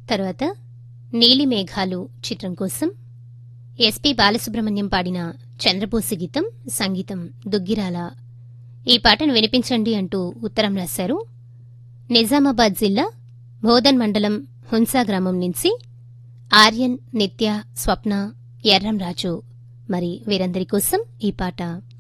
తర్వాత నీలి మేఘాలు చిత్రం కోసం ఎస్పి బాలసుబ్రహ్మణ్యం పాడిన చంద్రబోసు గీతం, సంగీతం దుగ్గిరాల. ఈ పాటను వినిపించండి అంటూ ఉత్తరం రాశారు నిజామాబాద్ జిల్లా బోధన్ మండలం హున్సా గ్రామం నుంచి ఆర్యన్, నిత్య, స్వప్న, ఎర్రం రాజు. మరి వీరందరి కోసం ఈ పాట.